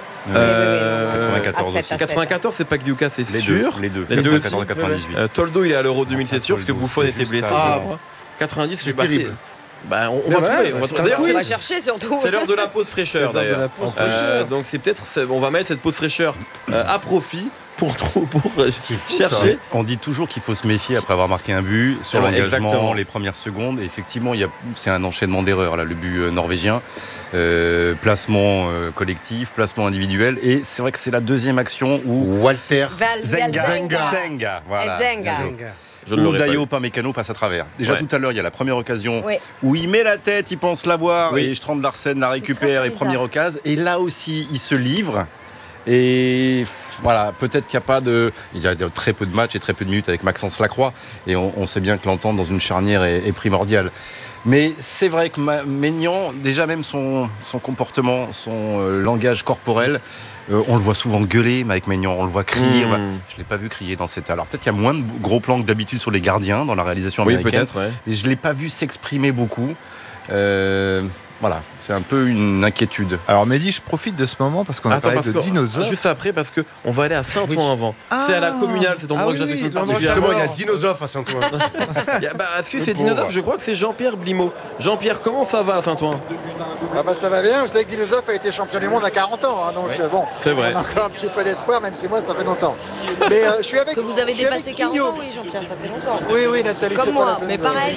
Euh, quatre-vingt-quatorze aussi. quatre-vingt-quatorze, c'est Pagliuca, c'est les sûr. Deux, les deux. Les deux aussi. quatre-vingt-dix-huit. Euh, Toldo, il est à l'Euro deux mille, c'est sûr, parce que Buffon était blessé. Ah, quatre-vingt-dix, c'est terrible. Bah, on, on va trouver. On va trouver. D'ailleurs, on va chercher surtout. C'est l'heure de la pause fraîcheur d'ailleurs. Euh, donc c'est peut-être, c'est, on va mettre cette pause fraîcheur euh, à profit. Pour, trop, pour euh, chercher. On dit toujours qu'il faut se méfier après avoir marqué un but sur ouais, l'engagement, exactement. Les premières secondes. Et effectivement, il y a, c'est un enchaînement d'erreurs là, le but euh, norvégien, euh, placement euh, collectif, placement individuel. Et c'est vrai que c'est la deuxième action où Walter Val- Zenga, Zenga, Zenga, voilà. Zenga. Je où Dayo Upamecano passe à travers. Déjà ouais. tout à l'heure, il y a la première occasion ouais. où il met la tête, il pense l'avoir, oui. et Strand Larsen la récupère très, très et première occasion. Et là aussi, il se livre. Et voilà, peut-être qu'il n'y a pas de. Il y a très peu de matchs et très peu de minutes avec Maxence Lacroix. Et on, on sait bien que l'entente dans une charnière est, est primordiale. Mais c'est vrai que Maignan, déjà même son, son comportement, son euh, langage corporel, euh, on le voit souvent gueuler, mais avec Maignan, on le voit crier. Mmh. Je ne l'ai pas vu crier dans cette. Alors peut-être qu'il y a moins de gros plans que d'habitude sur les gardiens dans la réalisation américaine. Oui, peut-être, ouais. Mais je ne l'ai pas vu s'exprimer beaucoup. Euh, Voilà, c'est un peu une inquiétude. Alors Mehdi, je profite de ce moment parce qu'on a Attends, parlé de dinosaures. Juste après, parce qu'on va aller à Saint-Ouen oui. avant. Ah, c'est à la communale, cet endroit ah, que oui, j'affectionne oui, particulièrement. Il y a dinosaures à Saint-Ouen. bah, est-ce que c'est dinosaure? Je crois que c'est Jean-Pierre Blimaud. Jean-Pierre, comment ça va à Saint-Ouen? Ah bah ça va bien, vous savez que Dinosaure a été champion du monde à quarante ans, hein, donc oui. euh, bon, c'est vrai. On a encore un petit peu d'espoir, même si moi ça fait longtemps. Mais euh, je suis avec. Que vous avez dépassé quarante ans, oui Jean-Pierre, ça fait longtemps. Oui, oui, Nathalie. Comme c'est moi, pas la peine mais de... pareil.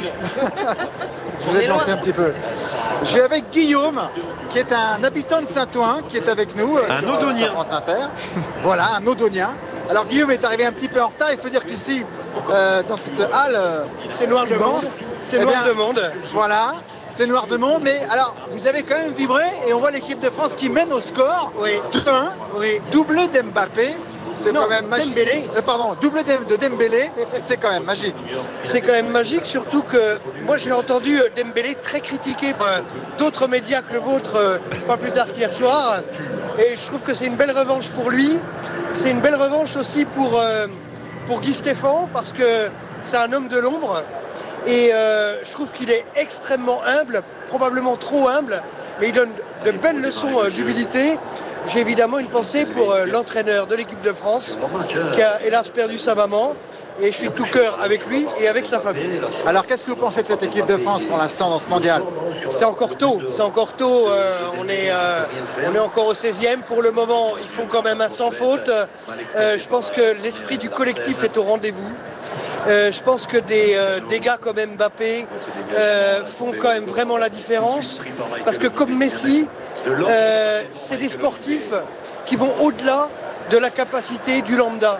Je vous ai lancé un petit peu. Je suis avec Guillaume, qui est un habitant de Saint-Ouen, qui est avec nous. Un sur, Odonien. Euh, France Inter. Voilà, un Odonien. Alors Guillaume est arrivé un petit peu en retard. Il faut dire qu'ici, euh, dans cette halle, euh, c'est noir de monde. C'est eh noir bien, de monde. Voilà. C'est noir de monde, mais alors vous avez quand même vibré et on voit l'équipe de France qui mène au score. Oui. deux un, oui. Doublé d'Mbappé. C'est non, quand même magique. Dembélé. Euh, pardon, doublé de Dembélé, c'est quand même magique. C'est quand même magique, surtout que moi j'ai entendu Dembélé très critiqué par d'autres médias que le vôtre, euh, pas plus tard qu'hier soir. Et je trouve que c'est une belle revanche pour lui. C'est une belle revanche aussi pour, euh, pour Guy Stéphane, parce que c'est un homme de l'ombre. Et euh, je trouve qu'il est extrêmement humble, probablement trop humble, mais il donne de belles leçons euh, d'humilité. J'ai évidemment une pensée pour euh, l'entraîneur de l'équipe de France, qui a hélas perdu sa maman. Et je suis de tout cœur avec lui et avec sa famille. Alors qu'est-ce que vous pensez de cette équipe de France pour l'instant dans ce mondial? C'est encore tôt, c'est encore tôt. Euh, on, est, euh, on est encore au seizième. Pour le moment, ils font quand même un sans faute. Euh, je pense que l'esprit du collectif est au rendez-vous. Euh, je pense que des, euh, des gars comme Mbappé euh, font quand même vraiment la différence. Parce que comme Messi, euh, c'est des sportifs qui vont au-delà de la capacité du lambda.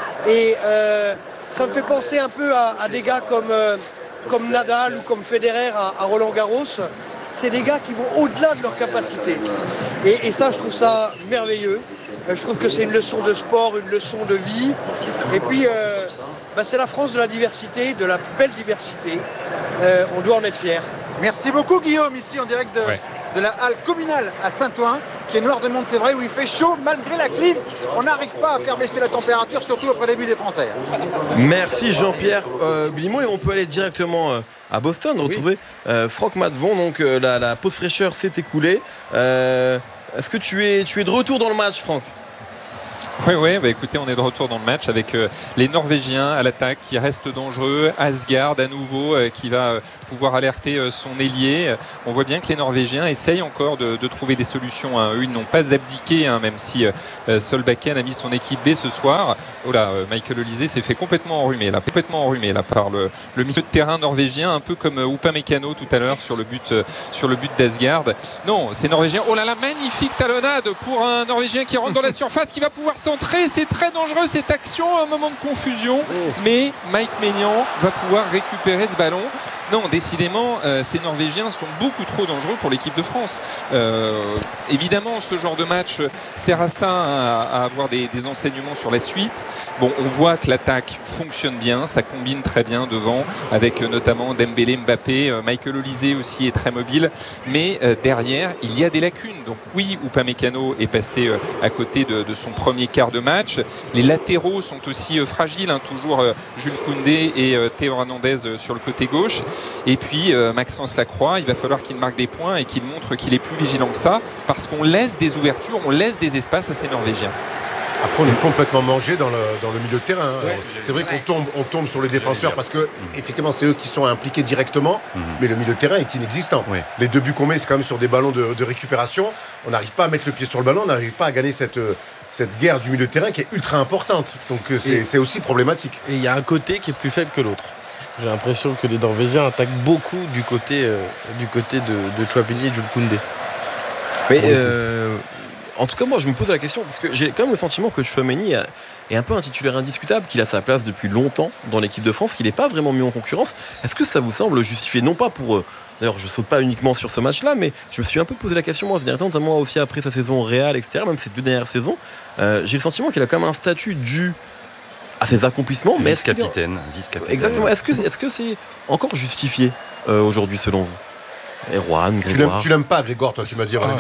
Et euh, ça me fait penser un peu à, à des gars comme, euh, comme Nadal ou comme Federer à, à Roland Garros. C'est des gars qui vont au-delà de leur capacité. Et, et ça, je trouve ça merveilleux. Euh, je trouve que c'est une leçon de sport, une leçon de vie. Et puis, euh, bah, c'est la France de la diversité, de la belle diversité. Euh, on doit en être fiers. Merci beaucoup Guillaume, ici en direct de, ouais. de la halle communale à Saint-Ouen, qui est noir de monde, c'est vrai, où il fait chaud malgré la clim. On n'arrive pas à faire baisser la température, surtout après les buts des Français. Merci Jean-Pierre euh, Blimaud, et on peut aller directement euh, à Boston, retrouver oui. euh, Franck Matvon. Donc euh, la, la pause fraîcheur s'est écoulée. Euh, est-ce que tu es, tu es de retour dans le match, Franck? Oui, oui, bah écoutez, on est de retour dans le match avec euh, les Norvégiens à l'attaque qui restent dangereux. Asgard à nouveau euh, qui va euh, pouvoir alerter euh, son ailier. Euh, on voit bien que les Norvégiens essayent encore de, de trouver des solutions. Hein. Eux, ils n'ont pas abdiqué, hein, même si euh, Solbakken a mis son équipe B ce soir. Oh là, euh, Michael Olise s'est fait complètement enrhumer là, complètement enrhumer là par le, le milieu de terrain norvégien, un peu comme euh, Upamecano tout à l'heure sur le but, euh, sur le but d'Asgard. Non, c'est norvégien. Oh là là, magnifique talonnade pour un Norvégien qui rentre dans la surface, qui va pouvoir centrer. C'est très dangereux cette action, un moment de confusion. Mais Mike Maignan va pouvoir récupérer ce ballon. Non, décidément, euh, ces Norvégiens sont beaucoup trop dangereux pour l'équipe de France. Euh, évidemment, ce genre de match sert à ça, hein, à avoir des, des enseignements sur la suite. Bon, on voit que l'attaque fonctionne bien, ça combine très bien devant, avec euh, notamment Dembélé, Mbappé, euh, Michael Olise aussi est très mobile. Mais euh, derrière, il y a des lacunes. Donc oui, Upamecano est passé euh, à côté de, de son premier quart de match. Les latéraux sont aussi euh, fragiles, hein, toujours euh, Jules Koundé et euh, Théo Hernandez euh, sur le côté gauche. Et puis euh, Maxence Lacroix, il va falloir qu'il marque des points et qu'il montre qu'il est plus vigilant que ça, parce qu'on laisse des ouvertures, on laisse des espaces à ces Norvégiens. Après, on est complètement mangé dans le, dans le milieu de terrain. Hein. Ouais. C'est vrai qu'on tombe, on tombe sur les défenseurs parce que, effectivement, c'est eux qui sont impliqués directement, mmh. mais le milieu de terrain est inexistant. Ouais. Les deux buts qu'on met, c'est quand même sur des ballons de, de récupération. On n'arrive pas à mettre le pied sur le ballon, on n'arrive pas à gagner cette, cette guerre du milieu de terrain qui est ultra importante. Donc, c'est, c'est aussi problématique. Et il y a un côté qui est plus faible que l'autre. J'ai l'impression que les Norvégiens attaquent beaucoup du côté, euh, du côté de, de Chouameni et de Jules Koundé. Mais euh, en tout cas, moi, je me pose la question parce que j'ai quand même le sentiment que Chouameni est un peu un titulaire indiscutable, qu'il a sa place depuis longtemps dans l'équipe de France, qu'il n'est pas vraiment mis en concurrence. Est-ce que ça vous semble justifié? Non pas pour... D'ailleurs, je ne saute pas uniquement sur ce match-là, mais je me suis un peu posé la question, moi, ces derniers temps, notamment aussi après sa saison au Real, et cetera, même ces deux dernières saisons. Euh, j'ai le sentiment qu'il a quand même un statut dû à ses accomplissements, mais est-ce vice-capitaine, est... vice-capitaine. Exactement. Est-ce que est-ce que c'est encore justifié euh, aujourd'hui selon vous? Et Juan, Grégoire. Tu l'aimes pas, Grégoire, toi, tu m'as dit. Ah,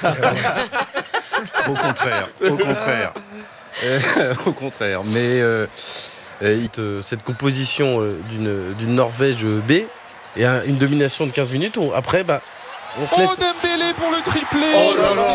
au contraire, au contraire, euh, au contraire. Mais euh, te, cette composition euh, d'une d'une Norvège B et un, une domination de quinze minutes. Où, après, bah, on se laisse. Oh, Dembélé pour le triplé. Oh là là.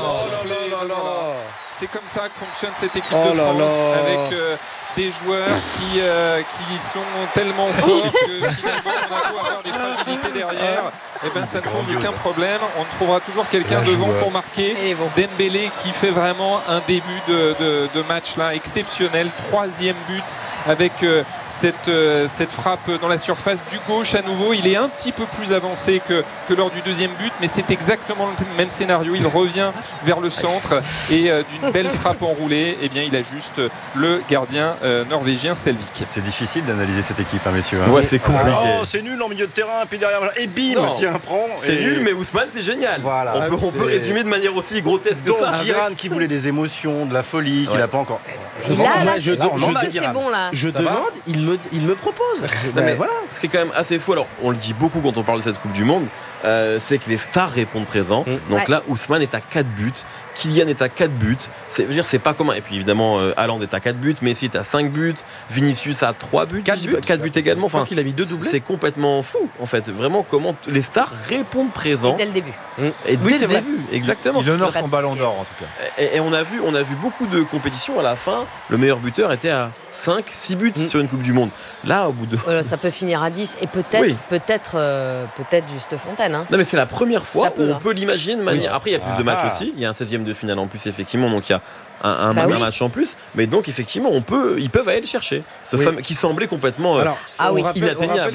C'est comme ça que fonctionne cette équipe oh de France là. Avec euh, des joueurs qui, euh, qui sont tellement forts que finalement on a beau avoir des fragilités derrière, et ben ça ne pose aucun problème. On trouvera toujours quelqu'un devant pour marquer. Bon. Dembélé qui fait vraiment un début de, de, de match là exceptionnel, troisième but avec euh, cette, euh, cette frappe dans la surface du gauche à nouveau. Il est un petit peu plus avancé que, que lors du deuxième but, mais c'est exactement le même scénario. Il revient vers le centre et euh, d'une belle frappe enroulée, eh bien il a juste le gardien euh, norvégien Selvik. C'est difficile d'analyser cette équipe, hein, messieurs. Hein. Ouais, c'est compliqué. Oh, c'est nul en milieu de terrain, puis derrière, et bim, non. Tiens, prends. C'est et... nul, mais Ousmane, c'est génial. Voilà. On, peut, on peut résumer de manière aussi grotesque donc, que ça. Giran qui voulait des émotions, de la folie, ouais. Qu'il n'a pas encore. Je là, là, je, là, je, je, c'est bon là. Je ça demande, il me, il me propose. Non, ben, mais voilà. Ce qui est quand même assez fou, alors on le dit beaucoup quand on parle de cette Coupe du Monde, euh, c'est que les stars répondent présent. Mmh. Donc ouais. Là, Ousmane est à quatre buts, Kylian est à quatre buts. C'est, je veux dire, c'est pas commun. Et puis évidemment, euh, Haaland est à quatre buts, Messi est à cinq buts, Vinicius a trois buts, quatre buts, quatre buts également. Enfin, il a mis deux doublés. C'est complètement fou, en fait. Vraiment, comment les stars répondent présent. Et dès le début. Mmh. Et oui, dès le vrai. début, exactement. Il honore son ballon d'or, en tout cas. Et, et on a vu, on a vu beaucoup de compétitions. À la fin, le meilleur buteur était à cinq, six buts mmh. sur une Coupe du Monde. Là, au bout de. Voilà, ça peut finir à dix. Et peut-être, oui. peut-être, euh, peut-être Juste Fontaine. Hein. Non, mais c'est la première fois peut, où on hein. peut l'imaginer de manière. Oui. Après, il y a plus ah, de matchs ah. aussi. Il y a un seizième de finale en plus, effectivement. Donc, il y a un, un, bah un oui. match en plus. Mais donc, effectivement, on peut, ils peuvent aller le chercher. Ce oui. fameux qui semblait complètement euh, Alors, ah oui. inatteignable.